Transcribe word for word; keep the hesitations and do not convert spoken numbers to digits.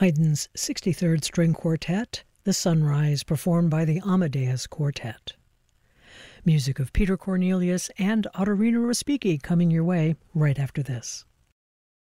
Haydn's sixty-third String Quartet, The Sunrise, performed by the Amadeus Quartet. Music of Peter Cornelius and Ottorino Respighi coming your way right after this.